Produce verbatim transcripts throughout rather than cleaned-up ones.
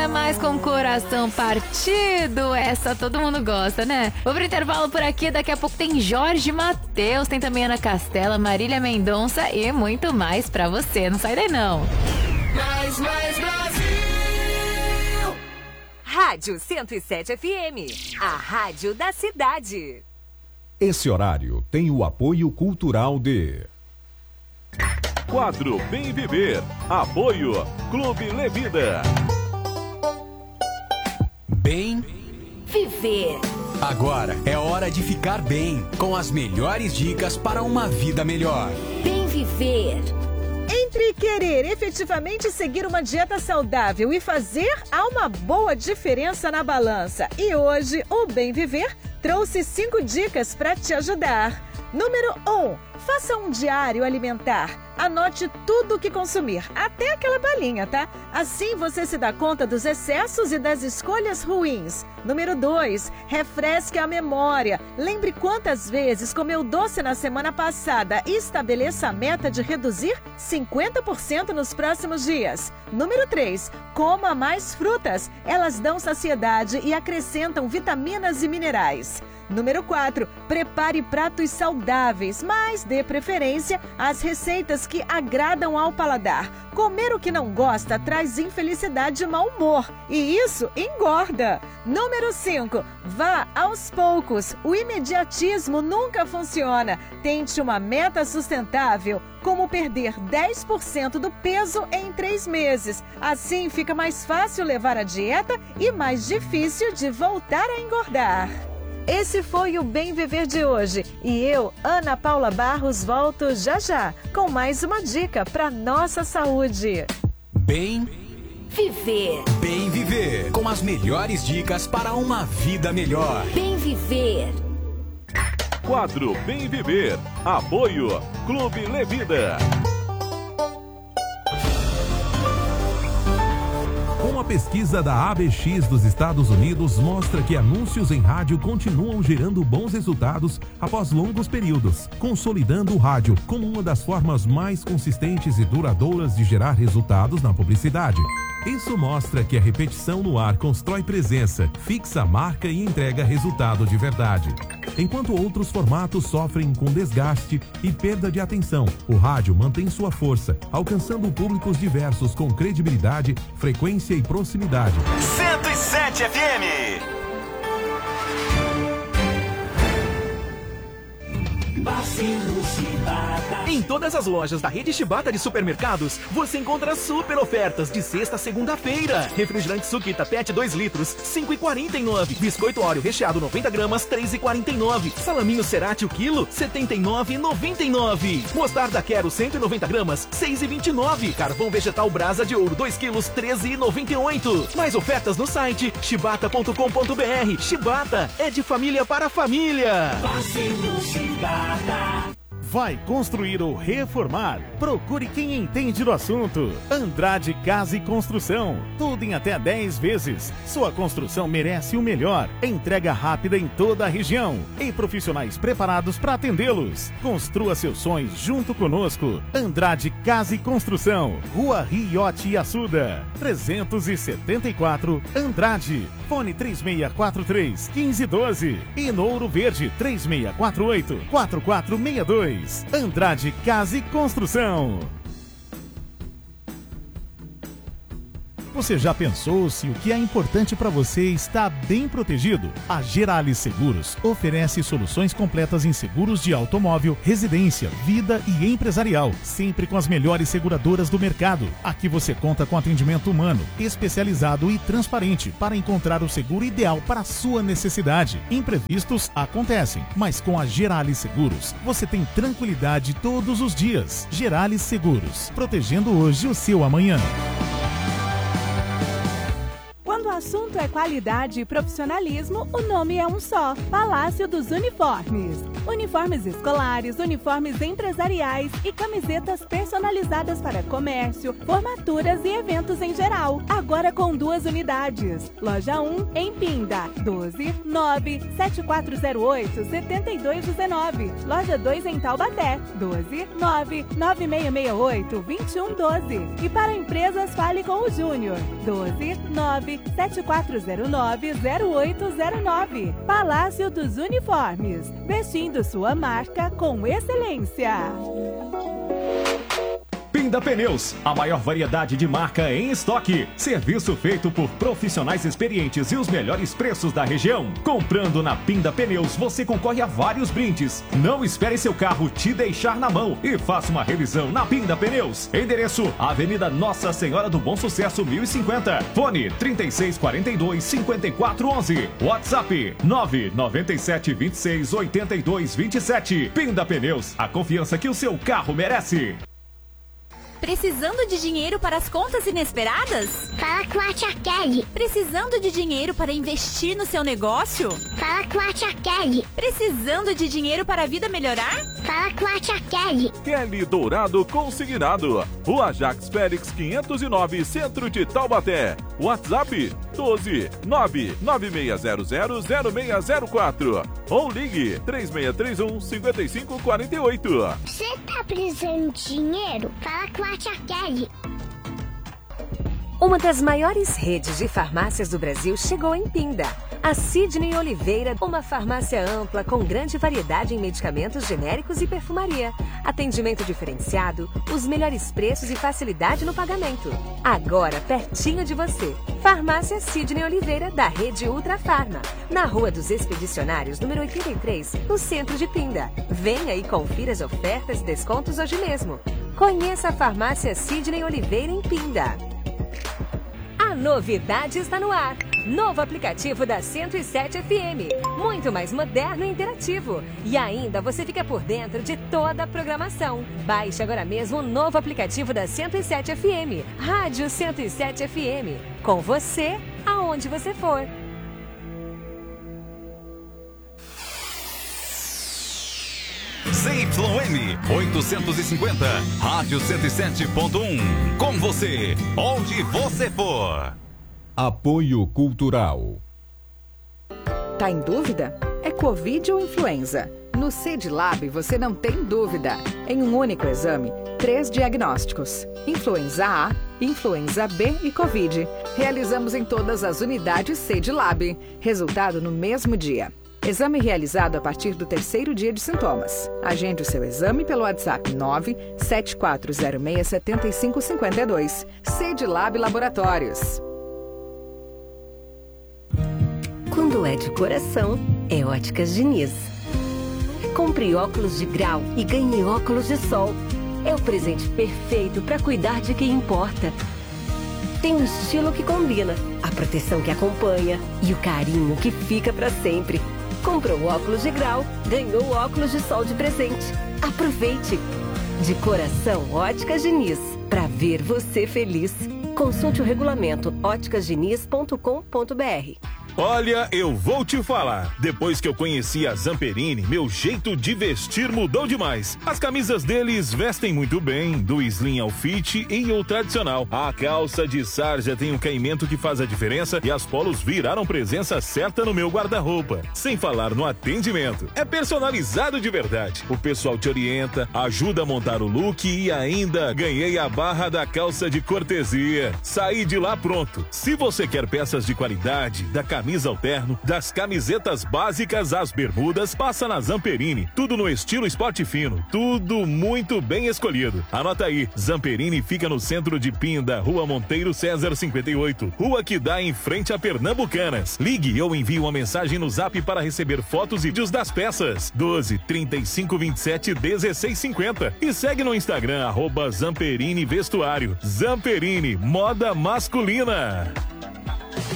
mais com o coração partido. Essa todo mundo gosta, né? Vou pro intervalo por aqui, daqui a pouco tem Jorge Mateus, tem também Ana Castela, Marília Mendonça e muito mais pra você. Não sai daí não. Mais, mais Brasil! Rádio cento e sete F M, a rádio da cidade. Esse horário tem o apoio cultural de... Quadro Bem Viver. Apoio Clube Levida. Bem Viver. Agora é hora de ficar bem, com as melhores dicas para uma vida melhor. Bem Viver. Entre querer efetivamente seguir uma dieta saudável e fazer, há uma boa diferença na balança. E hoje o Bem Viver trouxe cinco dicas para te ajudar. Número um, faça um diário alimentar. Anote tudo o que consumir, até aquela balinha, tá? Assim você se dá conta dos excessos e das escolhas ruins. Número dois, refresque a memória. Lembre quantas vezes comeu doce na semana passada e estabeleça a meta de reduzir cinquenta por cento nos próximos dias. Número três, coma mais frutas. Elas dão saciedade e acrescentam vitaminas e minerais. Número quatro, prepare pratos saudáveis, mas dê preferência às receitas que agradam ao paladar. Comer o que não gosta traz infelicidade e mau humor, e isso engorda. Número cinco, vá aos poucos. O imediatismo nunca funciona. Tente uma meta sustentável, como perder dez por cento do peso em três meses. Assim fica mais fácil levar a dieta e mais difícil de voltar a engordar. Esse foi o Bem Viver de hoje e eu, Ana Paula Barros, volto já já com mais uma dica para nossa saúde. Bem Viver. Bem Viver, com as melhores dicas para uma vida melhor. Bem Viver. Quadro Bem Viver. Apoio Clube Levida. Uma pesquisa da A B X dos Estados Unidos mostra que anúncios em rádio continuam gerando bons resultados após longos períodos, consolidando o rádio como uma das formas mais consistentes e duradouras de gerar resultados na publicidade. Isso mostra que a repetição no ar constrói presença, fixa a marca e entrega resultado de verdade. Enquanto outros formatos sofrem com desgaste e perda de atenção, o rádio mantém sua força, alcançando públicos diversos com credibilidade, frequência e proximidade. cento e sete F M. Em todas as lojas da rede Shibata de supermercados, você encontra super ofertas de sexta a segunda-feira. Refrigerante Suquita Pet dois litros, cinco reais e quarenta e nove centavos. Biscoito Oreo recheado noventa gramas, três reais e quarenta e nove centavos. Salaminho Cerati o quilo, setenta e nove reais e noventa e nove centavos. Mostarda Quero cento e noventa gramas, seis reais e vinte e nove centavos. Carvão Vegetal Brasa de Ouro dois quilos, treze reais e noventa e oito centavos. Mais ofertas no site shibata ponto com ponto br. Shibata é de família para família. Vai construir ou reformar? Procure quem entende do assunto. Andrade Casa e Construção. Tudo em até dez vezes. Sua construção merece o melhor. Entrega rápida em toda a região. E profissionais preparados para atendê-los. Construa seus sonhos junto conosco. Andrade Casa e Construção. Rua Riote Assuda. trezentos e setenta e quatro, Andrade. Fone três seis quatro três, um cinco um dois. E no Ouro Verde, três seis quatro oito, quatro quatro seis dois. Andrade Casa e Construção. Você já pensou se o que é importante para você está bem protegido? A Geralis Seguros oferece soluções completas em seguros de automóvel, residência, vida e empresarial, sempre com as melhores seguradoras do mercado. Aqui você conta com atendimento humano, especializado e transparente para encontrar o seguro ideal para a sua necessidade. Imprevistos acontecem, mas com a Geralis Seguros você tem tranquilidade todos os dias. Geralis Seguros, protegendo hoje o seu amanhã. Quando a assunto é qualidade e profissionalismo, o nome é um só: Palácio dos Uniformes. Uniformes escolares, uniformes empresariais e camisetas personalizadas para comércio, formaturas e eventos em geral. Agora com duas unidades. Loja um em Pinda, doze nove sete quatro zero oito sete dois um nove. Loja dois em Taubaté, doze nove nove seis seis oito dois um um doze. E para empresas, fale com o Júnior, doze nove sete quatro zero nove zero oito zero nove. Palácio dos Uniformes, vestindo sua marca com excelência. Pinda Pneus, a maior variedade de marca em estoque. Serviço feito por profissionais experientes e os melhores preços da região. Comprando na Pinda Pneus, você concorre a vários brindes. Não espere seu carro te deixar na mão e faça uma revisão na Pinda Pneus. Endereço: Avenida Nossa Senhora do Bom Sucesso, mil e cinquenta. Fone trinta e seis quarenta e dois, cinquenta e quatro onze. WhatsApp nove nove sete dois seis oito dois dois sete. Pinda Pneus, a confiança que o seu carro merece. Precisando de dinheiro para as contas inesperadas? Fala com a tia Kelly. Precisando de dinheiro para investir no seu negócio? Fala com a tia Kelly. Precisando de dinheiro para a vida melhorar? Fala com a tia Kelly. Kelly Dourado Consignado. Rua Jacques Félix quinhentos e nove, Centro de Taubaté. WhatsApp doze nove nove seis zero zero zero seis zero quatro. Ou ligue três seis três um, cinco cinco quatro oito. Você tá precisando de dinheiro? Fala com a tia Kelly. Uma das maiores redes de farmácias do Brasil chegou em Pinda. A Sidney Oliveira, uma farmácia ampla com grande variedade em medicamentos genéricos e perfumaria. Atendimento diferenciado, os melhores preços e facilidade no pagamento. Agora, pertinho de você. Farmácia Sidney Oliveira, da rede Ultra Farma. Na Rua dos Expedicionários, número oitenta e três, no centro de Pinda. Venha e confira as ofertas e descontos hoje mesmo. Conheça a Farmácia Sidney Oliveira em Pinda. A novidade está no ar. Novo aplicativo da cento e sete F M. Muito mais moderno e interativo. E ainda você fica por dentro de toda a programação. Baixe agora mesmo o novo aplicativo da cento e sete F M. Rádio cento e sete F M. Com você, aonde você for. Z Y M oitocentos e cinquenta, Rádio cento e sete ponto um. Com você, onde você for. Apoio Cultural. Tá em dúvida? É Covid ou influenza? No CEDLAB você não tem dúvida. Em um único exame, três diagnósticos: influenza A, influenza B e Covid. Realizamos em todas as unidades CEDLAB. Resultado no mesmo dia. Exame realizado a partir do terceiro dia de sintomas. Agende o seu exame pelo WhatsApp nove sete quatro zero seis sete cinco cinco dois. CEDLAB Laboratórios. Quando é de coração, é Óticas Diniz. Compre óculos de grau e ganhe óculos de sol. É o presente perfeito para cuidar de quem importa. Tem um estilo que combina, a proteção que acompanha e o carinho que fica para sempre. Comprou óculos de grau, ganhou óculos de sol de presente. Aproveite! De coração, Óticas Diniz. Para ver você feliz. Consulte o regulamento óticas diniz ponto com ponto br. Olha, eu vou te falar. Depois que eu conheci a Zamperini, meu jeito de vestir mudou demais. As camisas deles vestem muito bem, do slim ao fit e o tradicional. A calça de sarja tem um caimento que faz a diferença e as polos viraram presença certa no meu guarda-roupa. Sem falar no atendimento. É personalizado de verdade. O pessoal te orienta, ajuda a montar o look e ainda ganhei a barra da calça de cortesia. Saí de lá pronto. Se você quer peças de qualidade, da camisa ao terno, das camisetas básicas às bermudas, passa na Zamperini. Tudo no estilo esporte fino, tudo muito bem escolhido. Anota aí, Zamperini fica no centro de Pinda, Rua Monteiro César cinquenta e oito, rua que dá em frente a Pernambucanas. Ligue ou envie uma mensagem no Zap para receber fotos e vídeos das peças. doze, trinta e cinco, vinte e sete, dezesseis, cinquenta. E segue no Instagram, arroba Zamperini Vestuário. Zamperini, moda masculina.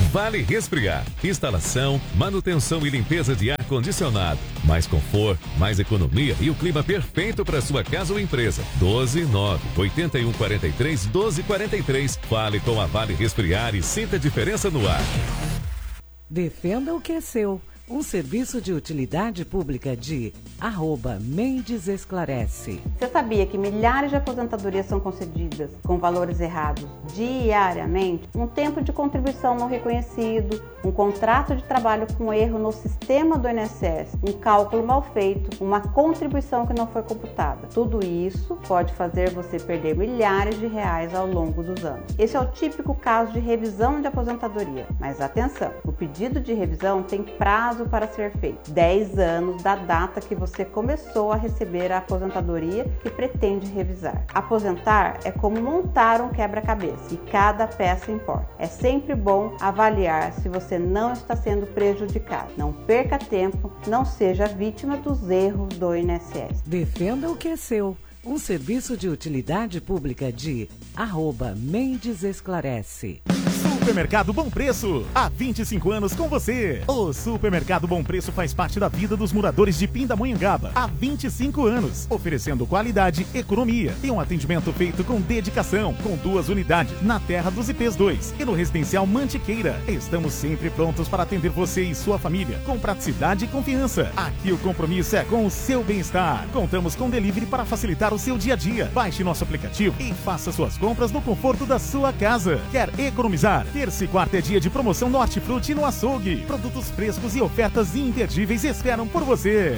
Vale Resfriar. Instalação, manutenção e limpeza de ar-condicionado. Mais conforto, mais economia e o clima perfeito para sua casa ou empresa. doze nove oito um quatro três doze quatro três. Fale com a Vale Resfriar e sinta a diferença no ar. Defenda o que é seu. Um serviço de utilidade pública de arroba Mendes Esclarece. Você sabia que milhares de aposentadorias são concedidas com valores errados diariamente? Um tempo de contribuição não reconhecido, um contrato de trabalho com erro no sistema do I N S S, um cálculo mal feito, uma contribuição que não foi computada. Tudo isso pode fazer você perder milhares de reais ao longo dos anos. Esse é o típico caso de revisão de aposentadoria. Mas atenção, o pedido de revisão tem prazo para ser feito. dez anos da data que você começou a receber a aposentadoria que pretende revisar. Aposentar é como montar um quebra-cabeça e cada peça importa. É sempre bom avaliar se você não está sendo prejudicado. Não perca tempo, não seja vítima dos erros do I N S S. Defenda o que é seu. Um serviço de utilidade pública de arroba Mendes Esclarece. Supermercado Bom Preço, há vinte e cinco anos com você. O Supermercado Bom Preço faz parte da vida dos moradores de Pindamonhangaba há vinte e cinco anos, oferecendo qualidade, economia e um atendimento feito com dedicação, com duas unidades na Terra dos I Ps dois e no Residencial Mantiqueira. Estamos sempre prontos para atender você e sua família, com praticidade e confiança. Aqui o compromisso é com o seu bem-estar. Contamos com delivery para facilitar o seu dia a dia. Baixe nosso aplicativo e faça suas compras no conforto da sua casa. Quer economizar? Terça e quarta é dia de promoção no Hortifruti e no Açougue. Produtos frescos e ofertas imperdíveis esperam por você.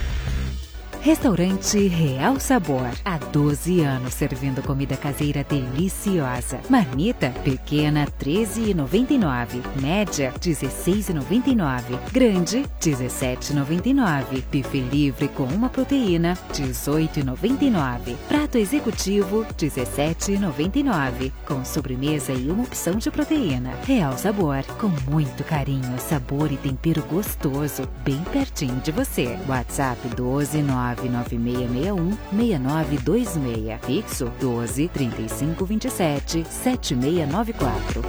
Restaurante Real Sabor. Há doze anos servindo comida caseira deliciosa. Marmita pequena treze reais e noventa e nove centavos. Média dezesseis reais e noventa e nove centavos. Grande dezessete reais e noventa e nove centavos. Buffet livre com uma proteína dezoito reais e noventa e nove centavos. Prato executivo dezessete reais e noventa e nove centavos. Com sobremesa e uma opção de proteína. Real Sabor, com muito carinho, sabor e tempero gostoso, bem pertinho de você. WhatsApp doze nove nove seis seis um seis nove dois seis. Fixo doze trinta e cinco vinte e sete sete seis nove quatro.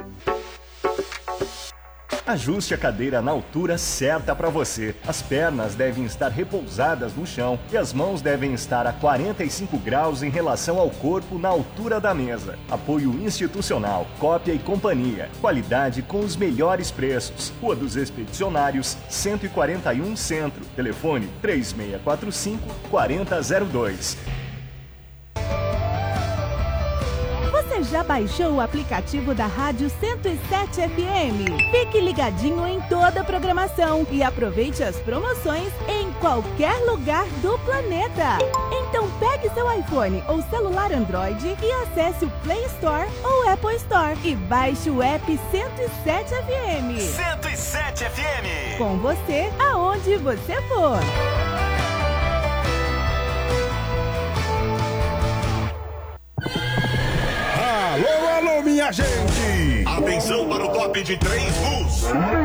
Ajuste a cadeira na altura certa para você. As pernas devem estar repousadas no chão e as mãos devem estar a quarenta e cinco graus em relação ao corpo na altura da mesa. Apoio institucional, Cópia e Companhia. Qualidade com os melhores preços. Rua dos Expedicionários, cento e quarenta e um Centro. Telefone três seis quatro cinco quatro zero zero dois. Você já baixou o aplicativo da Rádio cento e sete F M? Fique ligadinho em toda a programação e aproveite as promoções em qualquer lugar do planeta. Então pegue seu iPhone ou celular Android e acesse o Play Store ou Apple Store e baixe o app cento e sete F M. cento e sete F M. Com você, aonde você for. Alô, alô, minha gente! Atenção para o top de três bus.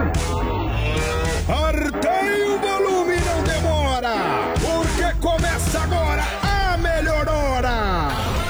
Artei o volume, não demora! Porque começa agora a melhor hora!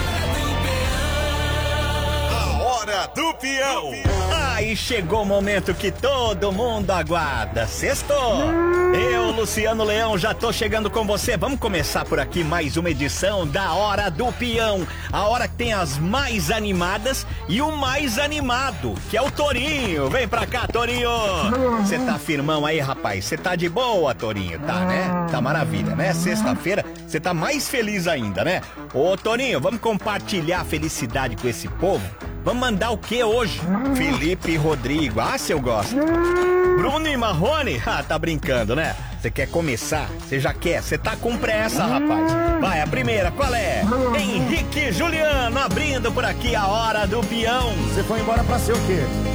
A hora do peão! Aí chegou o momento que todo mundo aguarda. Sextou! Eu, Luciano Leão, já tô chegando com você. Vamos começar por aqui mais uma edição da Hora do Peão. A hora que tem as mais animadas e o mais animado, que é o Torinho. Vem pra cá, Torinho! Você tá firmão aí, rapaz? Você tá de boa, Torinho? Tá, né? Tá maravilha, né? Sexta-feira, você tá mais feliz ainda, né? Ô, Torinho, vamos compartilhar a felicidade com esse povo? Vamos mandar o que hoje? Felipe e Rodrigo. Ah, se eu gosto. Bruno e Marrone? Ah, tá brincando, né? Você quer começar? Você já quer? Você tá com pressa, rapaz. Vai, a primeira, qual é? Henrique Juliano, abrindo por aqui a Hora do Peão. Você foi embora pra ser o quê?